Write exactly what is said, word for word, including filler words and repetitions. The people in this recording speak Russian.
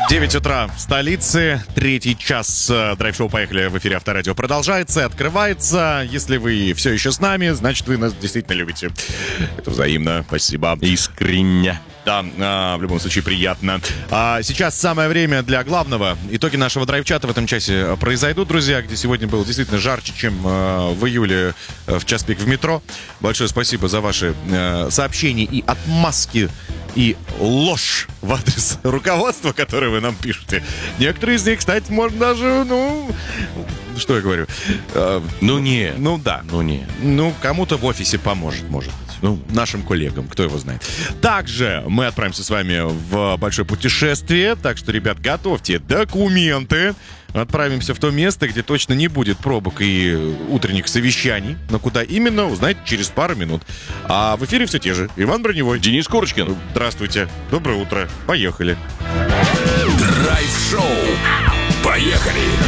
девять утра в столице, третий час драйв-шоу «Поехали» в эфире Авторадио продолжается, открывается. Если вы все еще с нами, значит, вы нас действительно любите. Это взаимно, спасибо. Искренне. Да, а, в любом случае приятно. А сейчас самое время для главного. Итоги нашего драйв-чата в этом часе произойдут, друзья, где сегодня было действительно жарче, чем а, в июле а, в час пик в метро. Большое спасибо за ваши а, сообщения и отмазки, и ложь в адрес руководства, которое вы нам пишете. Некоторые из них, кстати, можно даже, ну... Что я говорю? А, ну, не. Ну, да. Ну, не. Ну, кому-то в офисе поможет, может быть. Ну, нашим коллегам, кто его знает. Также мы отправимся с вами в большое путешествие. Так что, ребят, готовьте документы. Отправимся в то место, где точно не будет пробок и утренних совещаний. Но куда именно, узнаете через пару минут. А в эфире все те же. Иван Броневой. Денис Курочкин. Здравствуйте. Доброе утро. Поехали. Драйв-шоу. Поехали.